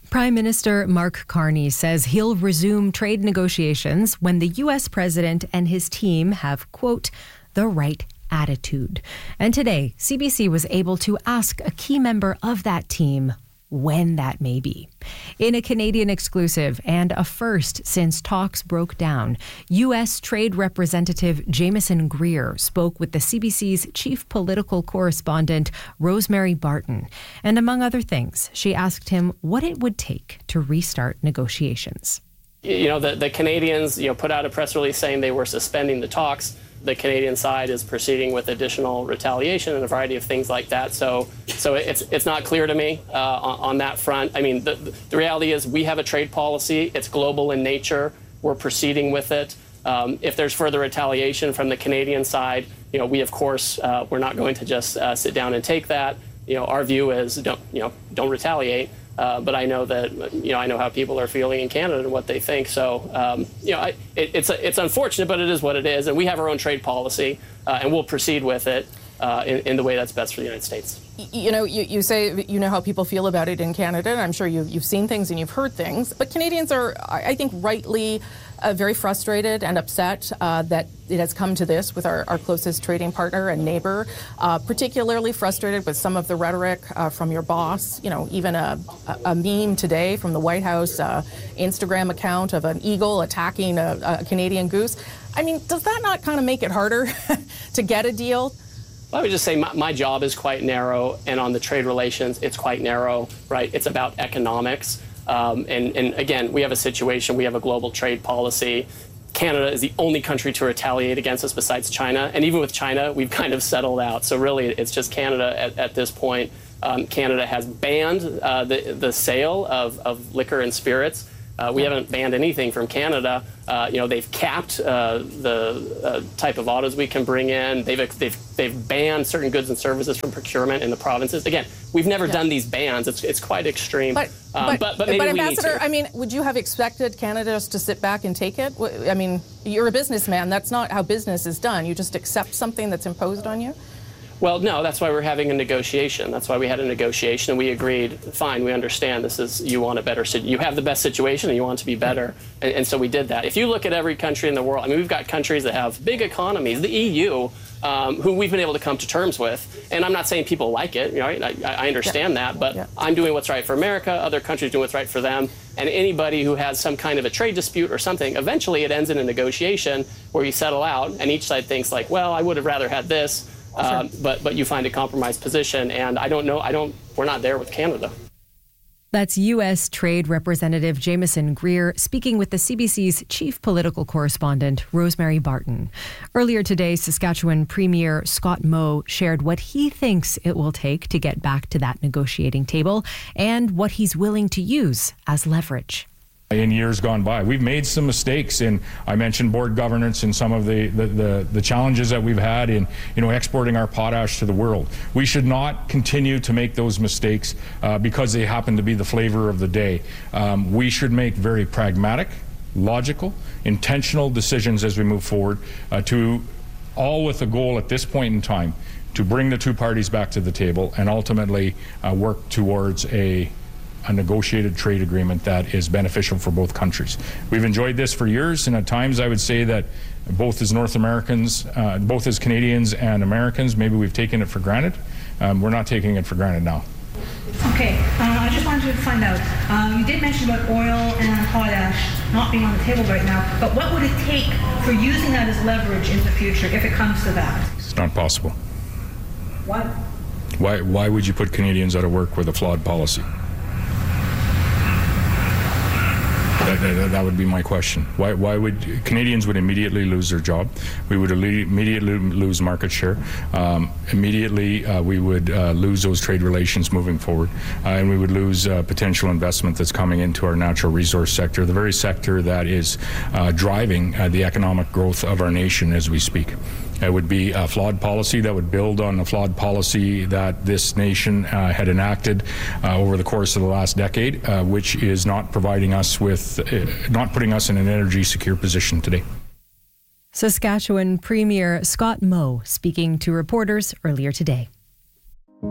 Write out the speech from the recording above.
Prime Minister Mark Carney says he'll resume trade negotiations when the U.S. president and his team have, quote, the right attitude. And today, CBC was able to ask a key member of that team when that may be. In a Canadian exclusive and a first since talks broke down, U.S. Trade Representative Jamieson Greer spoke with the CBC's chief political correspondent, Rosemary Barton. And among other things, she asked him what it would take to restart negotiations. You know, the Canadians, put out a press release saying they were suspending the talks. The Canadian side is proceeding with additional retaliation and a variety of things like that. So it's not clear to me on that front. I mean, the reality is we have a trade policy. It's global in nature. We're proceeding with it. If there's further retaliation from the Canadian side, we of course we're not going to just sit down and take that. Our view is don't retaliate. But I know that I know how people are feeling in Canada and what they think. So it's unfortunate, but it is what it is. And we have our own trade policy, and we'll proceed with it in the way that's best for the United States. You say how people feel about it in Canada, and I'm sure you've seen things and you've heard things. But Canadians are, I think, rightly very frustrated and upset that it has come to this with our closest trading partner and neighbor, particularly frustrated with some of the rhetoric from your boss. Even a meme today from the White House Instagram account of an eagle attacking a Canadian goose. I mean, does that not kind of make it harder to get a deal? I would just say my job is quite narrow, and on the trade relations, it's quite narrow, right? It's about economics. And again, we have a situation, we have a global trade policy. Canada is the only country to retaliate against us besides China. And even with China, we've kind of settled out. So really, it's just Canada at this point. Canada has banned the sale of liquor and spirits. We haven't banned anything from Canada. They've capped the type of autos we can bring in. They've banned certain goods and services from procurement in the provinces. Again, we've never done these bans. It's quite extreme. But maybe we Ambassador, need to. I mean, would you have expected Canada just to sit back and take it? I mean, you're a businessman. That's not how business is done. You just accept something that's imposed on you? Well, no, that's why we're having a negotiation. That's why we had a negotiation, and we agreed, fine, we understand you want a better, you have the best situation and you want it to be better, and so we did that. If you look at every country in the world, I mean, we've got countries that have big economies, the EU, who we've been able to come to terms with, and I'm not saying people like it, I understand that, but I'm doing what's right for America, other countries doing what's right for them, and anybody who has some kind of a trade dispute or something, eventually it ends in a negotiation where you settle out, and each side thinks like, well, I would have rather had this. But you find a compromised position, and we're not there with Canada. That's U.S. Trade Representative Jamieson Greer speaking with the CBC's chief political correspondent, Rosemary Barton. Earlier today, Saskatchewan Premier Scott Moe shared what he thinks it will take to get back to that negotiating table and what he's willing to use as leverage. In years gone by, we've made some mistakes in, I mentioned board governance and some of the challenges that we've had in, exporting our potash to the world. We should not continue to make those mistakes because they happen to be the flavor of the day. We should make very pragmatic, logical, intentional decisions as we move forward all with a goal at this point in time to bring the two parties back to the table and ultimately work towards a negotiated trade agreement that is beneficial for both countries. We've enjoyed this for years, and at times I would say that both as North Americans, both as Canadians and Americans, maybe we've taken it for granted. We're not taking it for granted now. Okay, I just wanted to find out, you did mention about oil and potash not being on the table right now, but what would it take for using that as leverage in the future if it comes to that? It's not possible. What? Why would you put Canadians out of work with a flawed policy? That would be my question. Why would Canadians would immediately lose their job? We would immediately lose market share. Immediately we would lose those trade relations moving forward, and we would lose potential investment that's coming into our natural resource sector, the very sector that is driving the economic growth of our nation as we speak. It would be a flawed policy that would build on the flawed policy that this nation had enacted over the course of the last decade, which is not providing us with, not putting us in an energy secure position today. Saskatchewan Premier Scott Moe speaking to reporters earlier today.